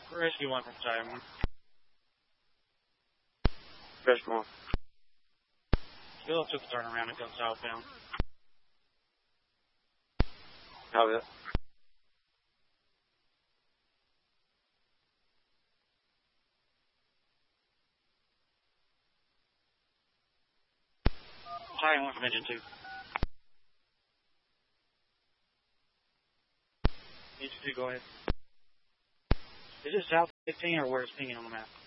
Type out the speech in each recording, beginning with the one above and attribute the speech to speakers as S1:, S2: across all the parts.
S1: Rescue 1 from Battalion 1.
S2: Rescue 1.
S1: Bill took a turn around and go southbound.
S2: Copy that.
S1: Battalion 1 from Engine 2. Engine 2, go ahead. Is it south of 15 or where it's pinging on the map?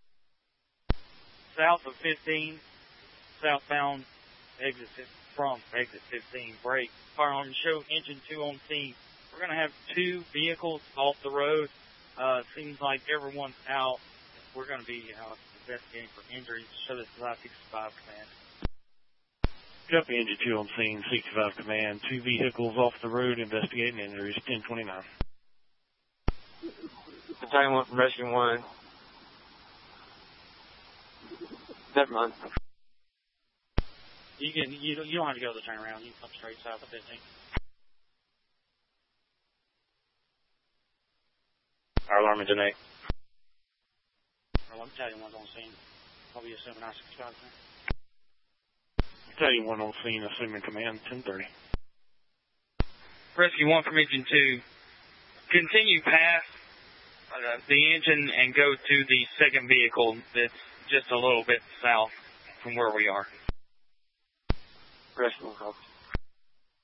S1: South of 15, southbound, from exit 15, brake, fire alarm, show engine 2 on scene. We're going to have 2 vehicles off the road. Seems like everyone's out. We're going to be investigating for injuries. Show this is 65 command.
S3: Copy, engine 2 on scene, 65 command. 2 vehicles off the road investigating injuries, 1029.
S2: Battalion 1 from Rescue 1. Never mind.
S1: You don't have to go to the turnaround. You can come straight south of 15.
S3: Fire alarm, engine 8.
S1: Well, I'm Battalion 1's on scene. Probably assuming I-65 there.
S3: Battalion 1 on scene, assuming command, 1030.
S1: Rescue 1 from Engine 2. Continue past the engine and go to the second vehicle that's just a little bit south from where we are.
S2: Rescue 1, copy.